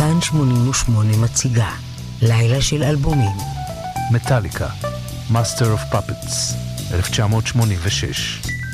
כאן 88 מציגה לילה של אלבומים. מטאליקה, Master of Puppets, 1986.